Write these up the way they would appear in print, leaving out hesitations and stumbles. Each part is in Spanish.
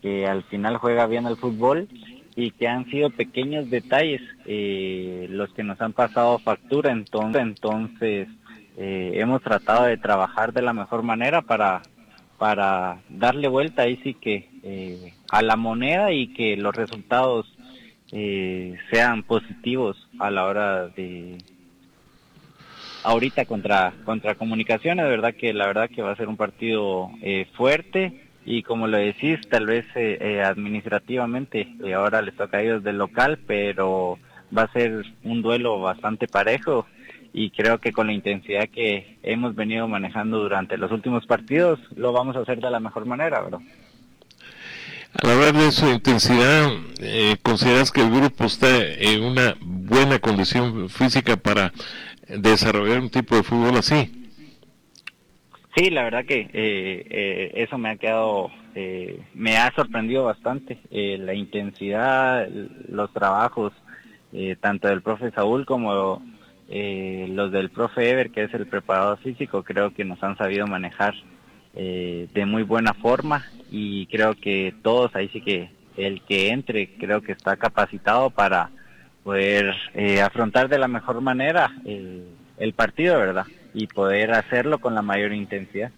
que al final juega bien al fútbol y que han sido pequeños detalles los que nos han pasado factura. Entonces hemos tratado de trabajar de la mejor manera para darle vuelta ahí sí que a la moneda y que los resultados sean positivos a la hora de ahorita contra Comunicaciones. La verdad que va a ser un partido fuerte, y como lo decís, tal vez administrativamente ahora les toca a ellos del local, pero va a ser un duelo bastante parejo, y creo que con la intensidad que hemos venido manejando durante los últimos partidos lo vamos a hacer de la mejor manera, ¿verdad? Al hablar de su intensidad, ¿consideras que el grupo está en una buena condición física para desarrollar un tipo de fútbol así? Sí, la verdad que eso me ha sorprendido bastante, la intensidad, los trabajos, tanto del profe Saúl como los del profe Ever, que es el preparador físico. Creo que nos han sabido manejar de muy buena forma, y creo que todos ahí sí que el que entre creo que está capacitado para poder afrontar de la mejor manera el partido, ¿verdad? Y poder hacerlo con la mayor intensidad.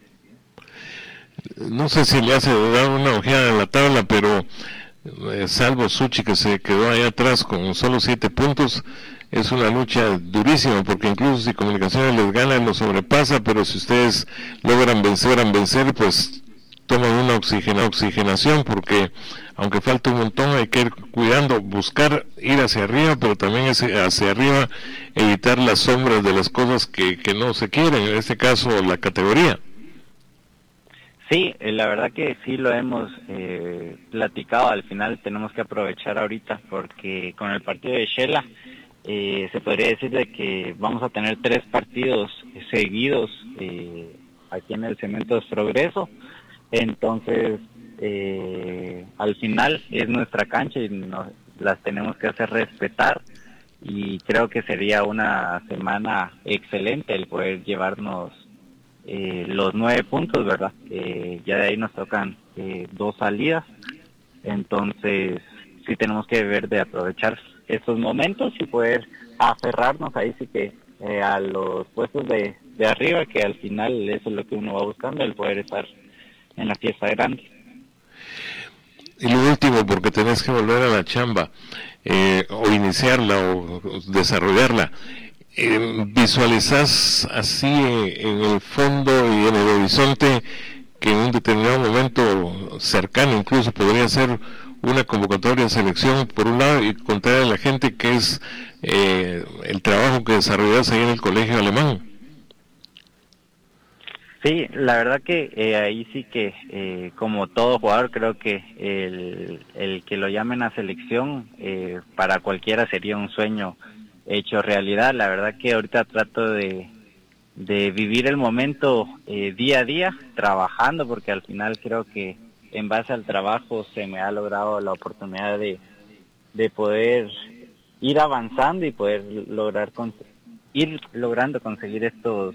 No sé si le hace dar una ojeada a la tabla, pero salvo Suchi, que se quedó ahí atrás con solo 7 puntos, es una lucha durísima, porque incluso si Comunicaciones les gana, los sobrepasa, pero si ustedes logran vencer, pues toman una oxigenación, porque aunque falta un montón, hay que ir cuidando, buscar ir hacia arriba, pero también hacia arriba evitar las sombras de las cosas que no se quieren, en este caso la categoría. Sí, la verdad que sí lo hemos platicado. Al final tenemos que aprovechar ahorita, porque con el partido de Shela se podría decir de que vamos a tener 3 partidos seguidos aquí en el Cementos Progreso. Entonces al final es nuestra cancha y las tenemos que hacer respetar, y creo que sería una semana excelente el poder llevarnos los 9 puntos, ¿verdad? Ya de ahí nos tocan 2 salidas, entonces sí tenemos que ver de aprovechar estos momentos y poder aferrarnos ahí sí que a los puestos de arriba, que al final eso es lo que uno va buscando, el poder estar en la fiesta grande. Y lo último, porque tenés que volver a la chamba, o iniciarla o desarrollarla. ¿Visualizás así en el fondo y en el horizonte que en un determinado momento cercano incluso podría ser una convocatoria de selección por un lado, y contarle a la gente que es el trabajo que desarrollás ahí en el colegio alemán? Sí, la verdad que ahí sí que como todo jugador, creo que el que lo llamen a selección para cualquiera sería un sueño hecho realidad. La verdad que ahorita trato de vivir el momento día a día, trabajando, porque al final creo que en base al trabajo se me ha logrado la oportunidad de poder ir avanzando y poder ir logrando conseguir estos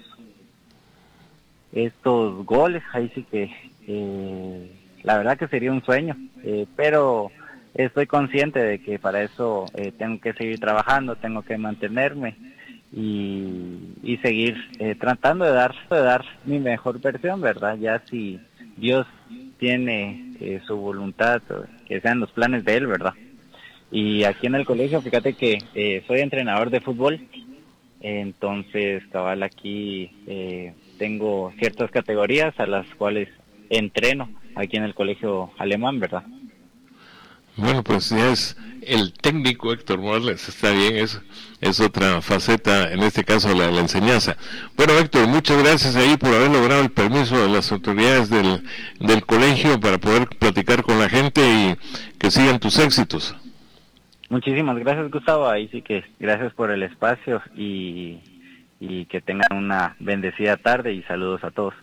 goles. Ahí sí que la verdad que sería un sueño, pero estoy consciente de que para eso tengo que seguir trabajando, tengo que mantenerme y seguir tratando de dar mi mejor versión, ¿verdad? Ya si Dios tiene su voluntad, que sean los planes de Él, ¿verdad? Y aquí en el colegio, fíjate que soy entrenador de fútbol, entonces cabal aquí tengo ciertas categorías a las cuales entreno aquí en el colegio alemán, ¿verdad? Bueno, pues ya es el técnico Héctor Morales, está bien, es otra faceta, en este caso la enseñanza. Bueno, Héctor, muchas gracias ahí por haber logrado el permiso de las autoridades del colegio para poder platicar con la gente y que sigan tus éxitos. Muchísimas gracias, Gustavo. Ahí sí que gracias por el espacio y que tengan una bendecida tarde, y saludos a todos.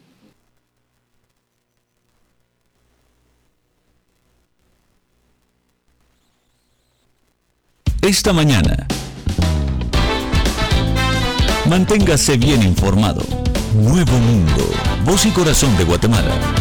Esta mañana, manténgase bien informado. Nuevo Mundo, voz y corazón de Guatemala.